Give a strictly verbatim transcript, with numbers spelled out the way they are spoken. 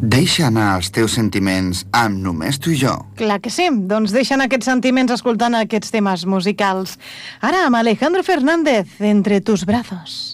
Deixa anar els teus sentiments amb Només tu i jo. Clar que sí, doncs deixen aquests sentiments escoltant aquests temes musicals. Ara amb Alejandro Fernández, Entre tus brazos.